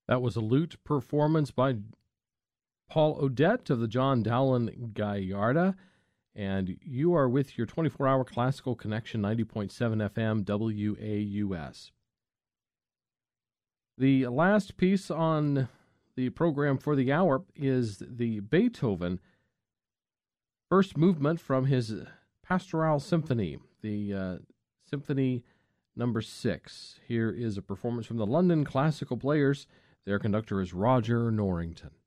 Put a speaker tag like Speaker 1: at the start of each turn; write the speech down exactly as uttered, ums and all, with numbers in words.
Speaker 1: That was a lute performance by Paul Odette of the John Dowland Gallarda, and you are with your twenty-four hour Classical Connection, ninety point seven F M W A U S. The last piece on the program for the hour is the Beethoven first movement from his Pastoral Symphony, the uh, Symphony number six. Here is a performance from the London Classical Players. Their conductor is Roger Norrington.